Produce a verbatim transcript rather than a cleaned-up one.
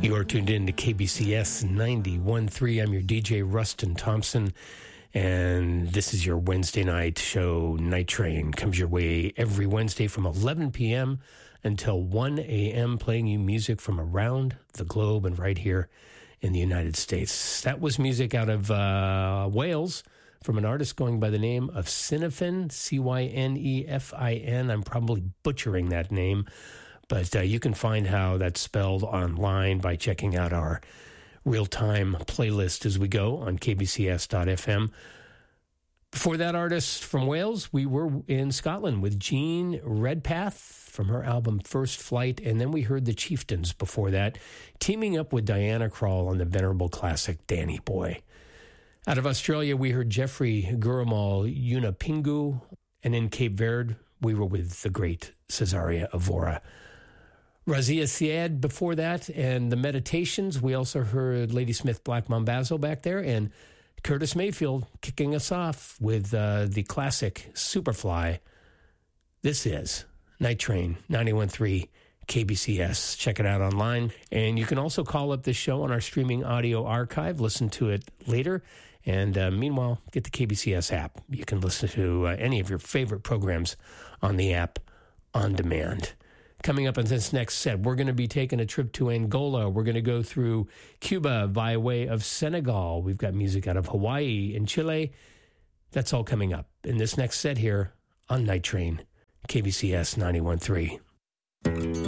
You are tuned in to K B C S ninety-one point three. I'm your D J, Rustin Thompson, and this is your Wednesday night show. Night Train comes your way every Wednesday from eleven p.m. until one a.m., playing you music from around the globe and right here in the United States. That was music out of uh, Wales from an artist going by the name of Cynefin, C Y N E F I N. I'm probably butchering that name. But uh, you can find how that's spelled online by checking out our real-time playlist as we go on k b c s dot f m. Before that artist from Wales, we were in Scotland with Jean Redpath from her album First Flight, and then we heard the Chieftains before that, teaming up with Diana Krall on the venerable classic Danny Boy. Out of Australia, we heard Jeffrey Guramal Yunupingu, and in Cape Verde, we were with the great Cesaria Evora. Razia Syed before that, and the Meditations. We also heard Ladysmith Black Mambazo back there, and Curtis Mayfield kicking us off with uh, the classic Superfly. This is Night Train ninety-one point three K B C S. Check it out online. And you can also call up this show on our streaming audio archive, listen to it later. And uh, meanwhile, get the K B C S app. You can listen to uh, any of your favorite programs on the app on demand. Coming up in this next set, we're going to be taking a trip to Angola. We're going to go through Cuba by way of Senegal. We've got music out of Hawaii and Chile. That's all coming up in this next set here on Night Train, K B C S ninety-one point three.